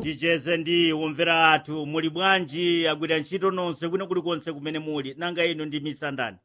ticheze ndi womvera athu muli bwanji agwira ntchito nonse kuno kulikonse kumene muli nanga ino ndi misandani.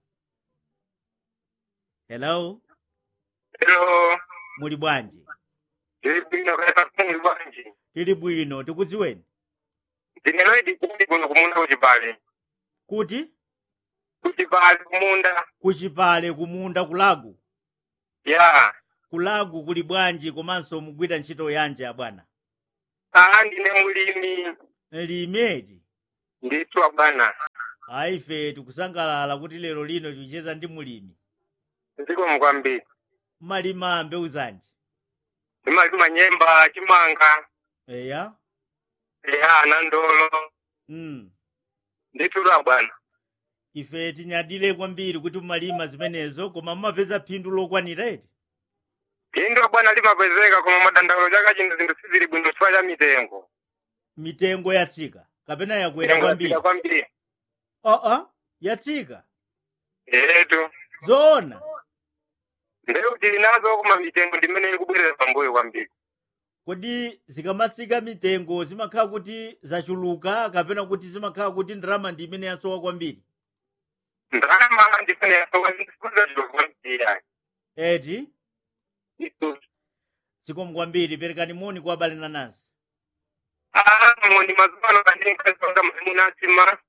Hello Hello. muli bwanji? Tili bwino kaya muli bwanji? Tili bwino tikudziweni Ndinenoidi kuti kuno kumunda kuchipale. kuti Kuchipale kumunda. kuchipale kumunda kulagu Ya. kulagu kuli bwanji komanso mugwira ntchito yanji ya bwana? Ndine mulimi. Limeti Ndithu abwana. aife tikusangalala kuti lero lino ticheza ndi mulimi. Ziko mkwambiri. Malima mbewu zanji? Imalima nyemba, chimanga. Eya. Ya, nandolo. Ndithu abwana. Ife tinyadile kwambiri kuti malima zimenezo koma mumapeza phindu lokwanira eti? Phindu abwana limapezeka koma madandaulo chaka chino zinthu sizili bwino chifukwa cha mitengo. Mitengo yatsika kapena yakwera kwambiri? Kwambiri. Yatsika. Etu. Zoona. Mbewu tili nazo koma mitengo ndimene ikubwerera pambuyo kwambiri. Kodi zikamasika mitengo zimakhala kuti zachuluka kapena kuti zimakhala kuti ndalama ndi imene yasowa kwambiri? Ndalama ndimene yasowa kwambiri. Eti? Ndithu. Zikomo kwambiri perekani moni kwa abale nanansi. Moni mazubano kandini kasonga muna sima.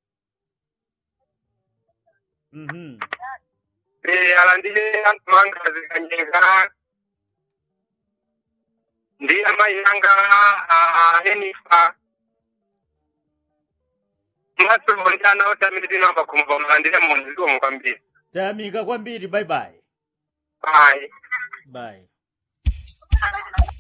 Alandile antu anga zikanyenga. Ndi amayanga Henifa. Maso njana otamiri namba kumva mlandile moni ziko mkwambiri. Tayamika kwambiri bye bye. Bye. Bye.